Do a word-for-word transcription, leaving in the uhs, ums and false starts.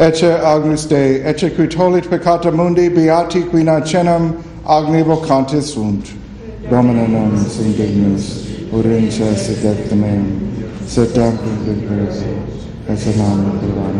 Ecce Agnus Dei, ecce qui tollit peccata mundi, beati qui nacenam agni vocantis sunt. Domine non sum dignus, urince sedet meum, sed tantum vincere, et sanam